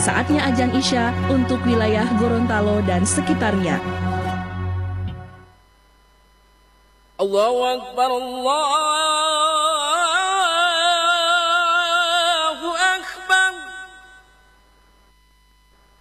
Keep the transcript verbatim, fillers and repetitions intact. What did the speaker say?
Saatnya azan Isya untuk wilayah Gorontalo dan sekitarnya. Allahu Akbar, Allah.